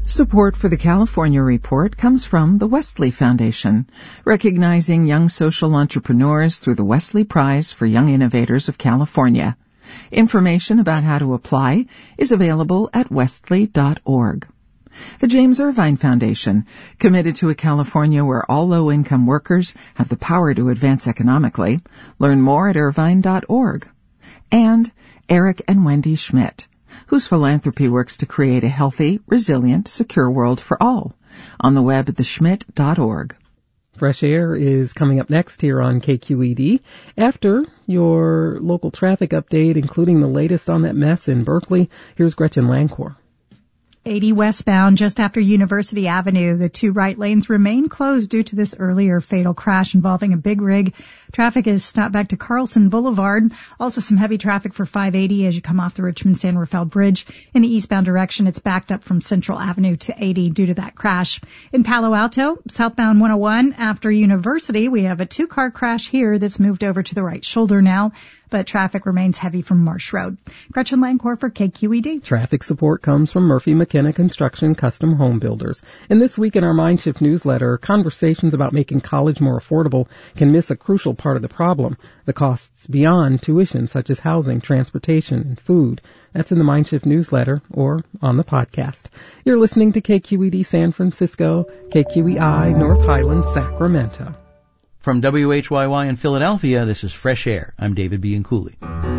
Support for the California Report comes from the Wesley Foundation, recognizing young social entrepreneurs through the Wesley Prize for Young Innovators of California. Information about how to apply is available at wesley.org. The James Irvine Foundation, committed to a California where all low-income workers have the power to advance economically. Learn more at irvine.org. And Eric and Wendy Schmidt, whose philanthropy works to create a healthy, resilient, secure world for all. On the web at theschmidt.org. Fresh Air is coming up next here on KQED after your local traffic update, including the latest on that mess in Berkeley. Here's Gretchen Lancourt. 80 westbound just after University Avenue. The two right lanes remain closed due to this earlier fatal crash involving a big rig. Traffic is stopped back to Carlson Boulevard. Also some heavy traffic for 580 as you come off the Richmond-San Rafael Bridge. In the eastbound direction, it's backed up from Central Avenue to 80 due to that crash. In Palo Alto, southbound 101 after University, we have a two-car crash here that's moved over to the right shoulder now, but traffic remains heavy from Marsh Road. Gretchen Lancourt for KQED. Traffic support comes from Murphy McKenna Construction Custom Home Builders. And this week in our Mindshift newsletter, conversations about making college more affordable can miss a crucial part of the problem, the costs beyond tuition, such as housing, transportation, and food. That's in the Mindshift newsletter or on the podcast. You're listening to KQED San Francisco, KQEI North Highlands, Sacramento. From WHYY in Philadelphia, this is Fresh Air. I'm David Bianculli.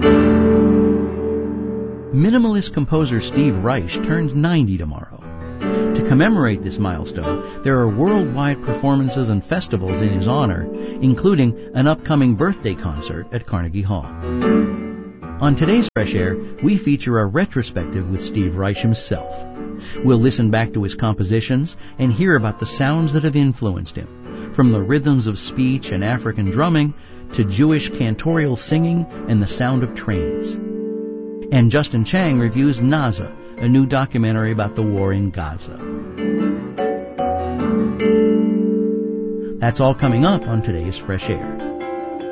Minimalist composer Steve Reich turns 90 tomorrow. To commemorate this milestone, there are worldwide performances and festivals in his honor, including an upcoming birthday concert at Carnegie Hall. On today's Fresh Air, we feature a retrospective with Steve Reich himself. We'll listen back to his compositions and hear about the sounds that have influenced him, from the rhythms of speech and African drumming to Jewish cantorial singing and the sound of trains. And Justin Chang reviews Naza, a new documentary about the war in Gaza. That's all coming up on today's Fresh Air.